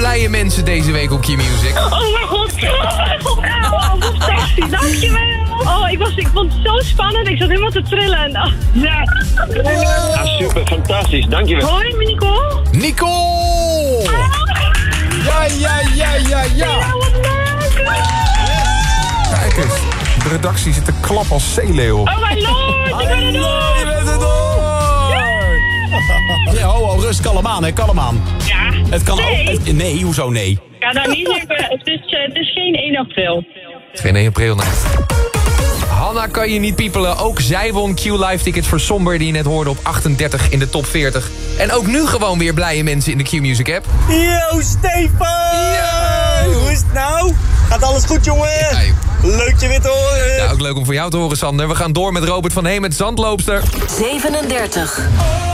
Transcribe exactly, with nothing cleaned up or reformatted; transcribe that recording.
blije mensen deze week op Q-Music. Oh mijn god. Oh mijn god. Oh, fantastisch. Dankjewel. Oh, ik, was, ik vond het zo spannend. Ik zat helemaal te trillen. Oh, ja. Ah, super, fantastisch. Dankjewel. Hoi, Nicole. Nicole! Ja, ja, ja, ja, ja. Ja, wat leuk. Kijk eens, de redactie zit te klappen als zeeleeuw. Oh my lord, ik ben er door. Je bent er door! Ja, ho, ho, rust, kalm aan, hè, kalm aan. Ja. Het kan Nee. ook... het- nee, hoezo nee? Ja, nou niet even. Het is, uh, het is geen één april. Het is geen één april, nee. Hanna kan je niet piepelen. Ook zij won Q-Live tickets voor Somber die je net hoorde op achtendertig in de top veertig. En ook nu gewoon weer blije mensen in de Q-Music app. Yo, Stefan! Yo! Hoe is het nou? Gaat alles goed, jongen? Ja, Leuk je weer te horen. Ja, ook leuk om voor jou te horen, Sander. We gaan door met Robert van Heem met Zandloopster. zevenendertig.